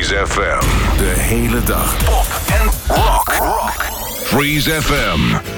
Freeze FM. De hele dag pop en rock. Freeze FM.